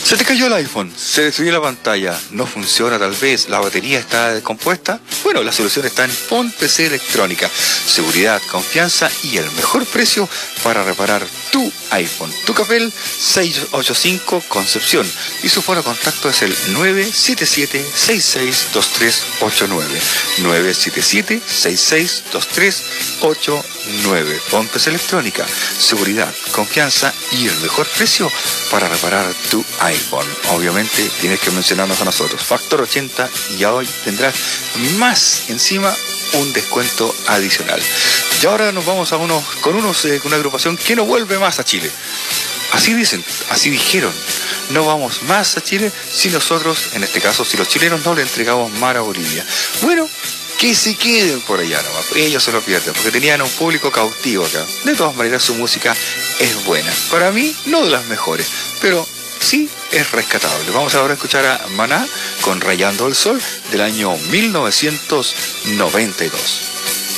¿Se te cayó el iPhone? ¿Se destruyó la pantalla? ¿No funciona tal vez? ¿La batería está descompuesta? Bueno, la solución está en PON PC Electrónica. Seguridad, confianza y el mejor precio para reparar tu iPhone. Tucapel 685 Concepción. Y su foro de contacto es el 977-662389. 977-662389. PON PC Electrónica. Seguridad, confianza y el mejor precio para reparar tu iPhone. Obviamente tienes que mencionarnos a nosotros. Factor 80 y hoy tendrás más encima un descuento adicional. Y ahora nos vamos con una agrupación que no vuelve más a Chile. Así dicen, así dijeron. No vamos más a Chile si nosotros, en este caso, si los chilenos no le entregamos mar a Bolivia. Bueno, que se queden por allá nomás, ellos se lo pierden, porque tenían un público cautivo acá. De todas maneras, su música es buena. Para mí, no de las mejores, pero sí es rescatable. Vamos ahora a escuchar a Maná con Rayando el Sol del año 1992.